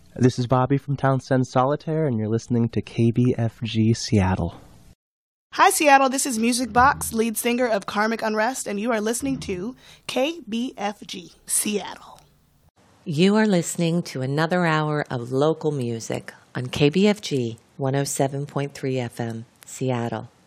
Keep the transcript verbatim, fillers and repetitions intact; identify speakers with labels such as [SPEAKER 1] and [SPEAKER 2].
[SPEAKER 1] This is Bobby from Townsend Solitaire, and you're listening to K B F G Seattle.
[SPEAKER 2] Hi, Seattle. This is Music Box, lead singer of Karmic Unrest, and you are listening to K B F G Seattle.
[SPEAKER 3] You are listening to another hour of local music on K B F G one oh seven point three F M, Seattle.